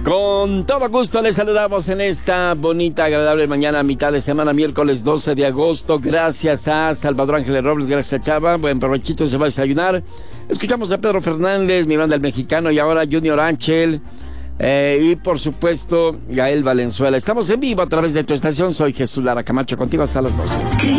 Con todo gusto les saludamos en esta bonita, agradable mañana, mitad de semana, miércoles 12 de agosto. Gracias a Salvador Ángeles Robles, gracias a Chava. Buen provechito, se va a desayunar. Escuchamos a Pedro Fernández, mi banda El Mexicano, y ahora Junior Ángel. Y por supuesto, Gael Valenzuela. Estamos en vivo a través de tu estación. Soy Jesús Lara Camacho, contigo hasta las 12.